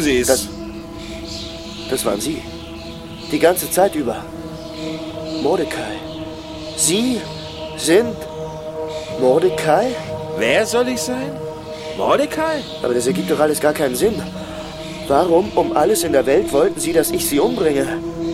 Sie's? Das waren Sie. Die ganze Zeit über. Mordecai. Sie sind Mordecai? Wer soll ich sein? Mordecai? Aber das ergibt doch alles gar keinen Sinn. Warum um alles in der Welt wollten Sie, dass ich Sie umbringe?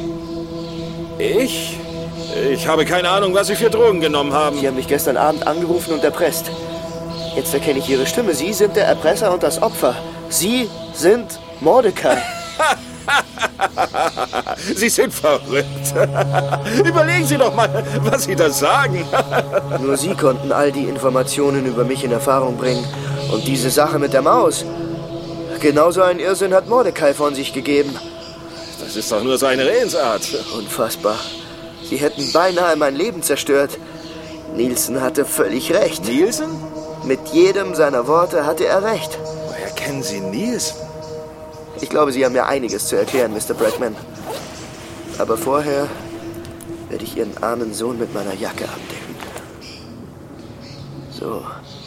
Ich? Ich habe keine Ahnung, was Sie für Drogen genommen haben. Sie haben mich gestern Abend angerufen und erpresst. Jetzt erkenne ich Ihre Stimme. Sie sind der Erpresser und das Opfer. Sie sind Mordecai. Sie sind verrückt. Überlegen Sie doch mal, was Sie da sagen. Nur Sie konnten all die Informationen über mich in Erfahrung bringen. Und diese Sache mit der Maus. Genauso einen Irrsinn hat Mordecai von sich gegeben. Das ist doch nur seine Redensart. Unfassbar. Sie hätten beinahe mein Leben zerstört. Nielsen hatte völlig recht. Nielsen? Mit jedem seiner Worte hatte er recht. Woher kennen Sie Nielsen? Ich glaube, Sie haben mir einiges zu erklären, Mr. Brackman. Aber vorher werde ich Ihren armen Sohn mit meiner Jacke abdecken. So.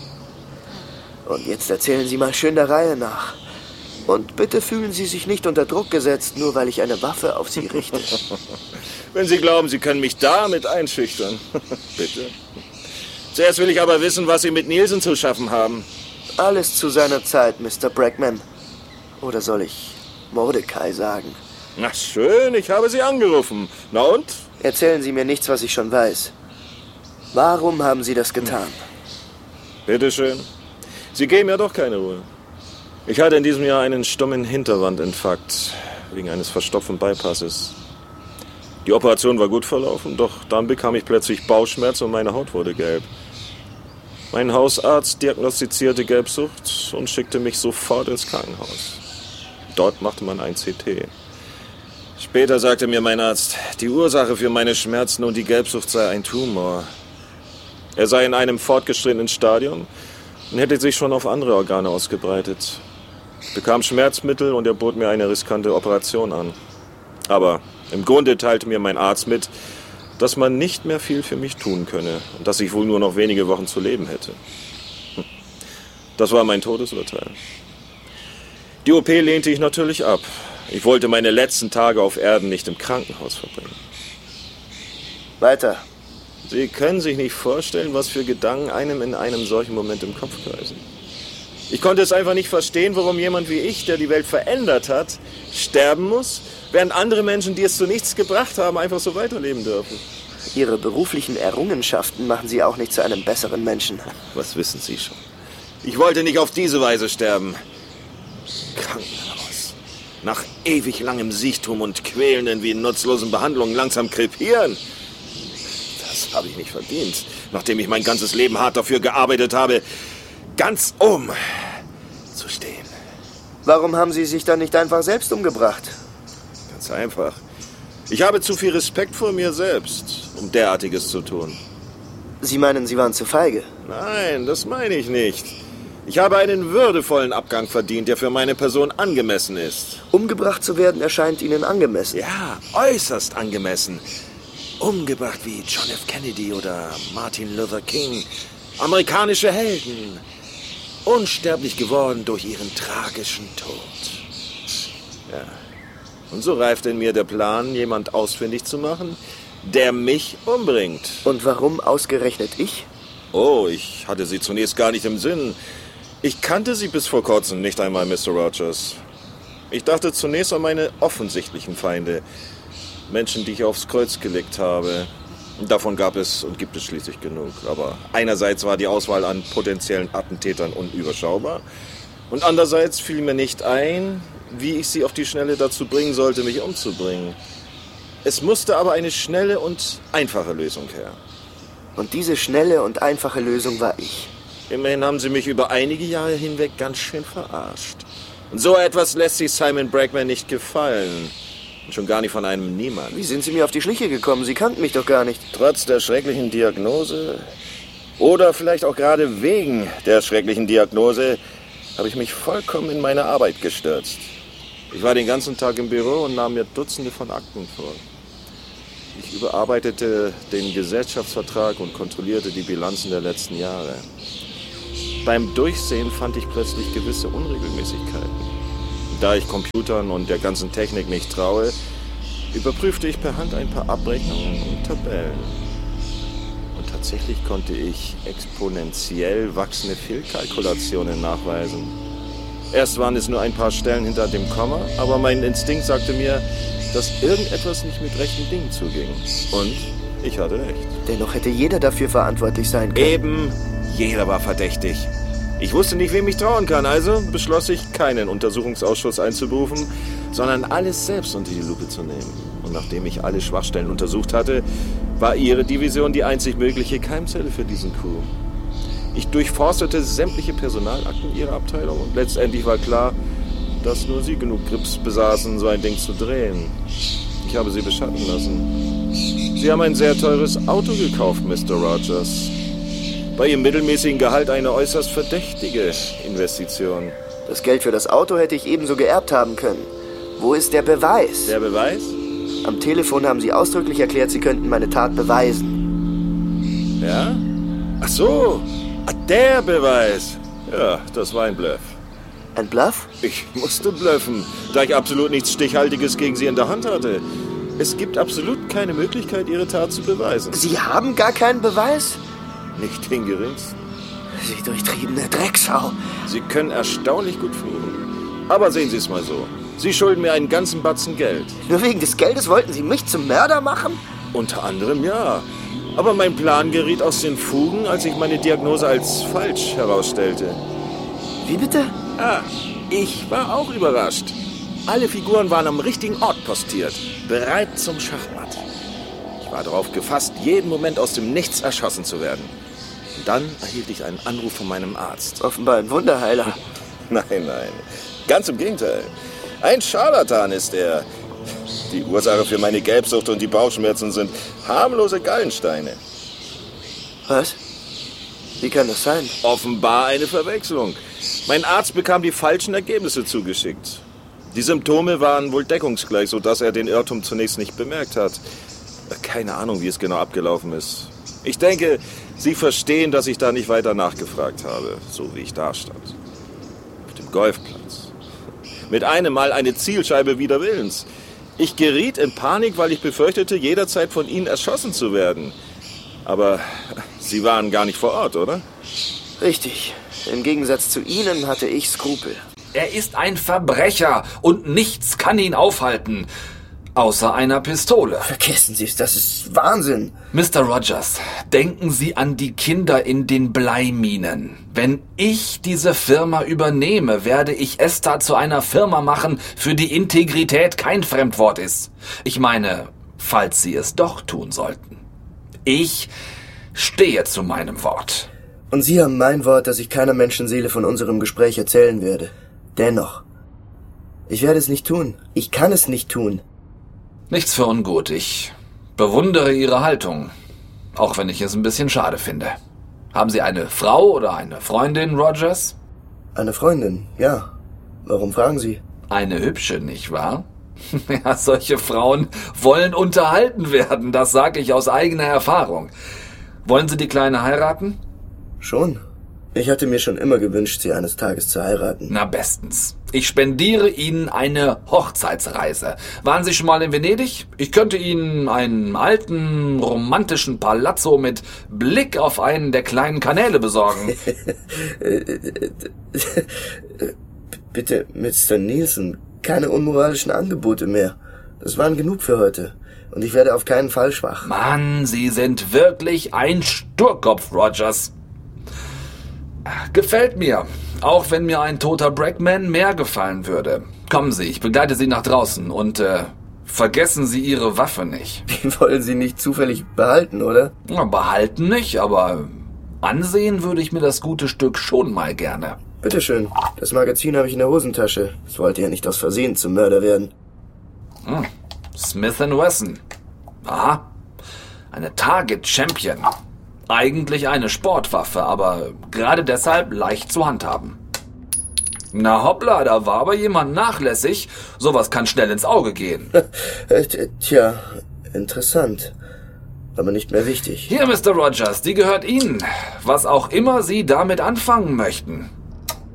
Und jetzt erzählen Sie mal schön der Reihe nach. Und bitte fühlen Sie sich nicht unter Druck gesetzt, nur weil ich eine Waffe auf Sie richte. Wenn Sie glauben, Sie können mich damit einschüchtern. Bitte. Zuerst will ich aber wissen, was Sie mit Nielsen zu schaffen haben. Alles zu seiner Zeit, Mr. Brackman. Oder soll ich Mordecai sagen? Na schön, ich habe Sie angerufen. Na und? Erzählen Sie mir nichts, was ich schon weiß. Warum haben Sie das getan? Bitteschön. Sie geben mir doch keine Ruhe. Ich hatte in diesem Jahr einen stummen Hinterwandinfarkt wegen eines verstopften Bypasses. Die Operation war gut verlaufen, doch dann bekam ich plötzlich Bauchschmerz und meine Haut wurde gelb. Mein Hausarzt diagnostizierte Gelbsucht und schickte mich sofort ins Krankenhaus. Dort machte man ein CT. Später sagte mir mein Arzt, die Ursache für meine Schmerzen und die Gelbsucht sei ein Tumor. Er sei in einem fortgeschrittenen Stadium und hätte sich schon auf andere Organe ausgebreitet. Ich bekam Schmerzmittel und er bot mir eine riskante Operation an. Aber im Grunde teilte mir mein Arzt mit, dass man nicht mehr viel für mich tun könne und dass ich wohl nur noch wenige Wochen zu leben hätte. Das war mein Todesurteil. Die OP lehnte ich natürlich ab. Ich wollte meine letzten Tage auf Erden nicht im Krankenhaus verbringen. Weiter. Sie können sich nicht vorstellen, was für Gedanken einem in einem solchen Moment im Kopf kreisen. Ich konnte es einfach nicht verstehen, warum jemand wie ich, der die Welt verändert hat, sterben muss, während andere Menschen, die es zu nichts gebracht haben, einfach so weiterleben dürfen. Ihre beruflichen Errungenschaften machen Sie auch nicht zu einem besseren Menschen. Was wissen Sie schon? Ich wollte nicht auf diese Weise sterben. Krankenhaus. Nach ewig langem Siechtum und quälenden wie nutzlosen Behandlungen langsam krepieren. Das habe ich nicht verdient, nachdem ich mein ganzes Leben hart dafür gearbeitet habe, ganz oben zu stehen. Warum haben Sie sich dann nicht einfach selbst umgebracht? Ganz einfach. Ich habe zu viel Respekt vor mir selbst, um derartiges zu tun. Sie meinen, Sie waren zu feige? Nein, das meine ich nicht. Ich habe einen würdevollen Abgang verdient, der für meine Person angemessen ist. Umgebracht zu werden erscheint Ihnen angemessen. Ja, äußerst angemessen. Umgebracht wie John F. Kennedy oder Martin Luther King. Amerikanische Helden. Unsterblich geworden durch ihren tragischen Tod. Ja. Und so reifte in mir der Plan, jemand ausfindig zu machen, der mich umbringt. Und warum ausgerechnet ich? Oh, ich hatte Sie zunächst gar nicht im Sinn. Ich kannte Sie bis vor kurzem nicht einmal, Mr. Rogers. Ich dachte zunächst an meine offensichtlichen Feinde. Menschen, die ich aufs Kreuz gelegt habe. Davon gab es und gibt es schließlich genug. Aber einerseits war die Auswahl an potenziellen Attentätern unüberschaubar. Und andererseits fiel mir nicht ein, wie ich sie auf die Schnelle dazu bringen sollte, mich umzubringen. Es musste aber eine schnelle und einfache Lösung her. Und diese schnelle und einfache Lösung war ich. Immerhin haben Sie mich über einige Jahre hinweg ganz schön verarscht. Und so etwas lässt sich Simon Brackman nicht gefallen. Und schon gar nicht von einem Niemand. Wie sind Sie mir auf die Schliche gekommen? Sie kannten mich doch gar nicht. Trotz der schrecklichen Diagnose oder vielleicht auch gerade wegen der schrecklichen Diagnose habe ich mich vollkommen in meine Arbeit gestürzt. Ich war den ganzen Tag im Büro und nahm mir Dutzende von Akten vor. Ich überarbeitete den Gesellschaftsvertrag und kontrollierte die Bilanzen der letzten Jahre. Beim Durchsehen fand ich plötzlich gewisse Unregelmäßigkeiten. Da ich Computern und der ganzen Technik nicht traue, überprüfte ich per Hand ein paar Abrechnungen und Tabellen. Und tatsächlich konnte ich exponentiell wachsende Fehlkalkulationen nachweisen. Erst waren es nur ein paar Stellen hinter dem Komma, aber mein Instinkt sagte mir, dass irgendetwas nicht mit rechten Dingen zuging. Und ich hatte recht. Dennoch hätte jeder dafür verantwortlich sein können. Eben, jeder war verdächtig. Ich wusste nicht, wem ich trauen kann, also beschloss ich, keinen Untersuchungsausschuss einzuberufen, sondern alles selbst unter die Lupe zu nehmen. Und nachdem ich alle Schwachstellen untersucht hatte, war Ihre Division die einzig mögliche Keimzelle für diesen Coup. Ich durchforstete sämtliche Personalakten Ihrer Abteilung und letztendlich war klar, dass nur Sie genug Grips besaßen, so ein Ding zu drehen. Ich habe Sie beschatten lassen. Sie haben ein sehr teures Auto gekauft, Mr. Rogers. Bei Ihrem mittelmäßigen Gehalt eine äußerst verdächtige Investition. Das Geld für das Auto hätte ich ebenso geerbt haben können. Wo ist der Beweis? Der Beweis? Am Telefon haben Sie ausdrücklich erklärt, Sie könnten meine Tat beweisen. Ja? Ach so, der Beweis. Ja, das war ein Bluff. Ein Bluff? Ich musste bluffen, da ich absolut nichts Stichhaltiges gegen Sie in der Hand hatte. Es gibt absolut keine Möglichkeit, Ihre Tat zu beweisen. Sie haben gar keinen Beweis? Nicht den geringsten. Sie durchtriebene Drecksau. Sie können erstaunlich gut fluchen. Aber sehen Sie es mal so. Sie schulden mir einen ganzen Batzen Geld. Nur wegen des Geldes wollten Sie mich zum Mörder machen? Unter anderem ja. Aber mein Plan geriet aus den Fugen, als ich meine Diagnose als falsch herausstellte. Wie bitte? Ah, ich war auch überrascht. Alle Figuren waren am richtigen Ort postiert, bereit zum Schachmatt. Ich war darauf gefasst, jeden Moment aus dem Nichts erschossen zu werden. Und dann erhielt ich einen Anruf von meinem Arzt. Offenbar ein Wunderheiler. Nein, ganz im Gegenteil. Ein Scharlatan ist er. Die Ursache für meine Gelbsucht und die Bauchschmerzen sind harmlose Gallensteine. Was? Wie kann das sein? Offenbar eine Verwechslung. Mein Arzt bekam die falschen Ergebnisse zugeschickt. Die Symptome waren wohl deckungsgleich, sodass er den Irrtum zunächst nicht bemerkt hat. Keine Ahnung, wie es genau abgelaufen ist. Ich denke, Sie verstehen, dass ich da nicht weiter nachgefragt habe, so wie ich da stand. Auf dem Golfplatz. Mit einem Mal eine Zielscheibe wider Willens. Ich geriet in Panik, weil ich befürchtete, jederzeit von Ihnen erschossen zu werden. Aber Sie waren gar nicht vor Ort, oder? Richtig. Im Gegensatz zu Ihnen hatte ich Skrupel. Er ist ein Verbrecher und nichts kann ihn aufhalten. Außer einer Pistole. Vergessen Sie es, das ist Wahnsinn. Mr. Rogers, denken Sie an die Kinder in den Bleiminen. Wenn ich diese Firma übernehme, werde ich ESTA zu einer Firma machen, für die Integrität kein Fremdwort ist. Ich meine, falls Sie es doch tun sollten. Ich stehe zu meinem Wort. Und Sie haben mein Wort, dass ich keiner Menschenseele von unserem Gespräch erzählen werde. Dennoch. Ich werde es nicht tun. Ich kann es nicht tun. Nichts für ungut. Ich bewundere Ihre Haltung, auch wenn ich es ein bisschen schade finde. Haben Sie eine Frau oder eine Freundin, Rogers? Eine Freundin, ja. Warum fragen Sie? Eine hübsche, nicht wahr? Ja, solche Frauen wollen unterhalten werden, das sage ich aus eigener Erfahrung. Wollen Sie die Kleine heiraten? Schon. Ich hatte mir schon immer gewünscht, sie eines Tages zu heiraten. Na bestens. Ich spendiere Ihnen eine Hochzeitsreise. Waren Sie schon mal in Venedig? Ich könnte Ihnen einen alten, romantischen Palazzo mit Blick auf einen der kleinen Kanäle besorgen. Bitte, Mr. Nielsen, keine unmoralischen Angebote mehr. Das waren genug für heute. Und ich werde auf keinen Fall schwach. Mann, Sie sind wirklich ein Sturkopf, Rogers. Gefällt mir, auch wenn mir ein toter Brackman mehr gefallen würde. Kommen Sie, ich begleite Sie nach draußen und vergessen Sie Ihre Waffe nicht. Die wollen Sie nicht zufällig behalten, oder? Ja, behalten nicht, aber ansehen würde ich mir das gute Stück schon mal gerne. Bitteschön, das Magazin habe ich in der Hosentasche. Ich wollte ja nicht aus Versehen zum Mörder werden. Smith & Wesson. Aha, eine Target Champion. Eigentlich eine Sportwaffe, aber gerade deshalb leicht zu handhaben. Na hoppla, da war aber jemand nachlässig. Sowas kann schnell ins Auge gehen. Tja, interessant. Aber nicht mehr wichtig. Hier, Mr. Rogers, die gehört Ihnen. Was auch immer Sie damit anfangen möchten.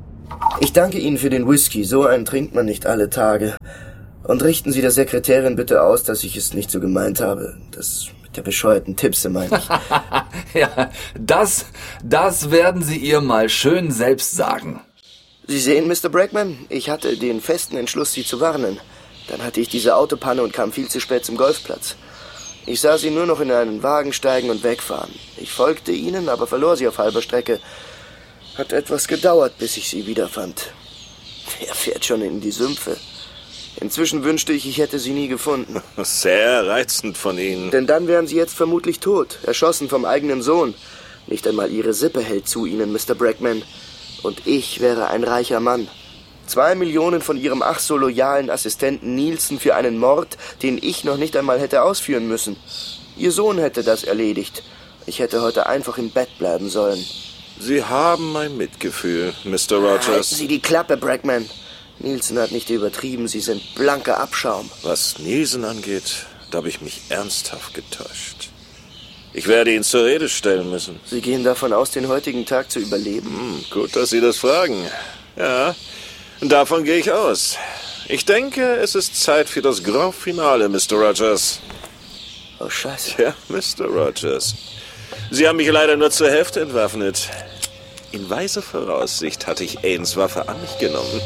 Ich danke Ihnen für den Whisky. So einen trinkt man nicht alle Tage. Und richten Sie der Sekretärin bitte aus, dass ich es nicht so gemeint habe. Das mit der bescheuerten Tipse meine ich. Ja, das werden Sie ihr mal schön selbst sagen. Sie sehen, Mr. Brackman, ich hatte den festen Entschluss, Sie zu warnen. Dann hatte ich diese Autopanne und kam viel zu spät zum Golfplatz. Ich sah Sie nur noch in einen Wagen steigen und wegfahren. Ich folgte Ihnen, aber verlor Sie auf halber Strecke. Hat etwas gedauert, bis ich Sie wiederfand. Wer fährt schon in die Sümpfe? Inzwischen wünschte ich hätte Sie nie gefunden. Sehr reizend von Ihnen. Denn dann wären Sie jetzt vermutlich tot, erschossen vom eigenen Sohn. Nicht einmal Ihre Sippe hält zu Ihnen, Mr. Brackman. Und ich wäre ein reicher Mann. 2 Millionen von Ihrem ach so loyalen Assistenten Nielsen für einen Mord, den ich noch nicht einmal hätte ausführen müssen. Ihr Sohn hätte das erledigt. Ich hätte heute einfach im Bett bleiben sollen. Sie haben mein Mitgefühl, Mr. Rogers. Halten Sie die Klappe, Brackman. Nielsen hat nicht übertrieben, Sie sind blanker Abschaum. Was Nielsen angeht, da habe ich mich ernsthaft getäuscht. Ich werde ihn zur Rede stellen müssen. Sie gehen davon aus, den heutigen Tag zu überleben? Gut, dass Sie das fragen. Ja, davon gehe ich aus. Ich denke, es ist Zeit für das Grand Finale, Mr. Rogers. Oh, Scheiße. Ja, Mr. Rogers. Sie haben mich leider nur zur Hälfte entwaffnet. In weiser Voraussicht hatte ich Aidens Waffe an mich genommen.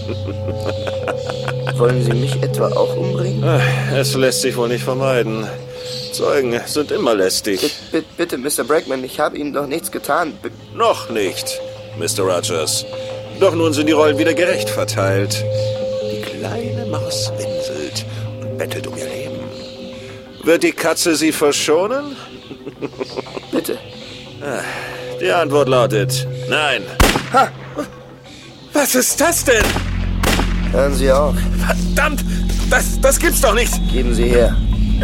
Wollen Sie mich etwa auch umbringen? Es lässt sich wohl nicht vermeiden. Zeugen sind immer lästig. Bitte, Mr. Brackman, ich habe Ihnen doch nichts getan. Noch nicht, Mr. Rogers. Doch nun sind die Rollen wieder gerecht verteilt. Die kleine Maus winselt und bettelt um ihr Leben. Wird die Katze sie verschonen? Bitte. Die Antwort lautet nein. Ha! Was ist das denn? Hören Sie auf. Verdammt! Das gibt's doch nicht! Geben Sie her.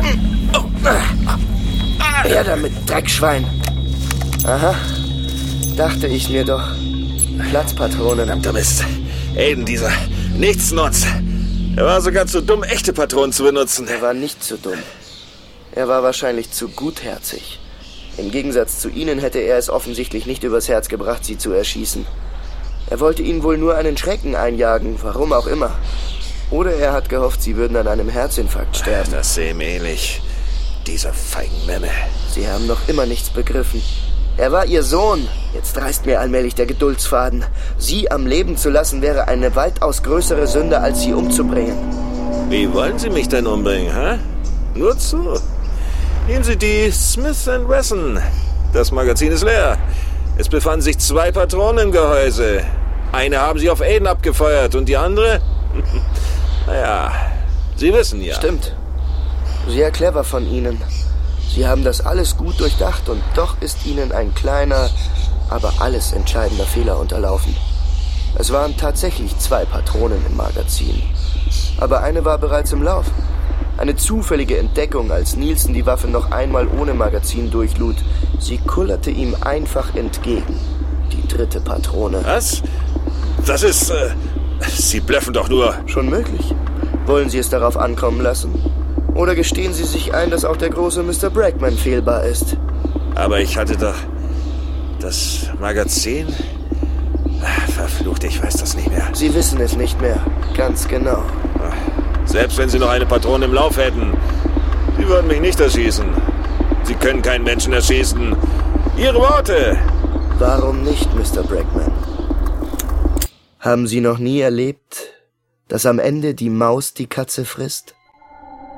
Her damit, Dreckschwein. Aha. Dachte ich mir doch. Platzpatronen. Verdammter Mist. Aiden, dieser Nichtsnutz. Er war sogar zu dumm, echte Patronen zu benutzen. Er war nicht zu dumm. Er war wahrscheinlich zu gutherzig. Im Gegensatz zu Ihnen hätte er es offensichtlich nicht übers Herz gebracht, Sie zu erschießen. Er wollte Ihnen wohl nur einen Schrecken einjagen, warum auch immer. Oder er hat gehofft, Sie würden an einem Herzinfarkt sterben. Das sehe ihm ähnlich. Dieser feigen Memme. Sie haben noch immer nichts begriffen. Er war Ihr Sohn. Jetzt reißt mir allmählich der Geduldsfaden. Sie am Leben zu lassen, wäre eine weitaus größere Sünde, als Sie umzubringen. Wie wollen Sie mich denn umbringen, hä? Nur zu. Nehmen Sie die Smith & Wesson. Das Magazin ist leer. Es befanden sich 2 Patronen im Gehäuse. Eine haben Sie auf Aiden abgefeuert und die andere? Naja, Sie wissen ja. Stimmt. Sehr clever von Ihnen. Sie haben das alles gut durchdacht und doch ist Ihnen ein kleiner, aber alles entscheidender Fehler unterlaufen. Es waren tatsächlich 2 Patronen im Magazin. Aber eine war bereits im Lauf. Eine zufällige Entdeckung, als Nielsen die Waffe noch einmal ohne Magazin durchlud. Sie kullerte ihm einfach entgegen. Die 3. Patrone. Was? Das ist... Sie blöffen doch nur. Schon möglich. Wollen Sie es darauf ankommen lassen? Oder gestehen Sie sich ein, dass auch der große Mr. Brackman fehlbar ist? Aber ich hatte doch... Das Magazin... Verflucht, ich weiß das nicht mehr. Sie wissen es nicht mehr. Ganz genau. Selbst wenn Sie noch eine Patrone im Lauf hätten, Sie würden mich nicht erschießen. Sie können keinen Menschen erschießen. Ihre Worte! Warum nicht, Mr. Brackman? Haben Sie noch nie erlebt, dass am Ende die Maus die Katze frisst?